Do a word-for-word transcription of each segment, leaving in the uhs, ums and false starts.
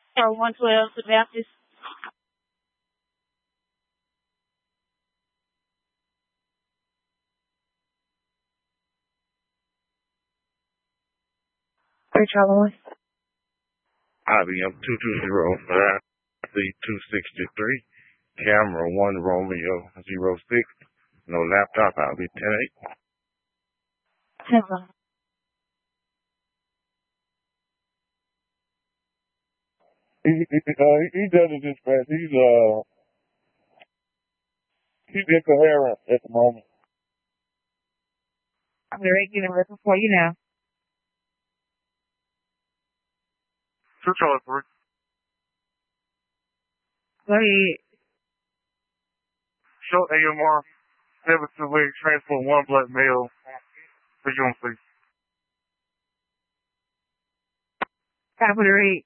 Or one twelve, the Baptist. Three Charlie one. I B M two two zero, two sixty-three, camera one Romeo zero six, no laptop, I'll be ten eight. ten one. He, he, uh, he does it dispatch. He's, uh, he's incoherent at the moment. I'm ready to get him looking for you now. two Charlie three. Go ahead. Show A M R, seven two eight, transport one black male for U M C. Top of the read.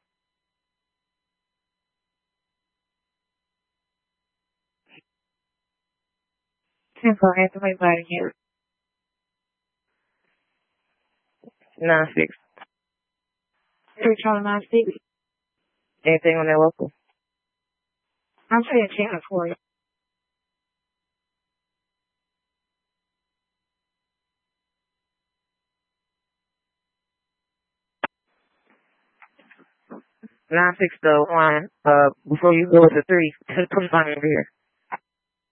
ten four, answer my body again. Nine six. Three Charlie nine six. Anything on that local? I'm saying channel for you. Nine six the one. Uh, before you go with the three, just come find me over here.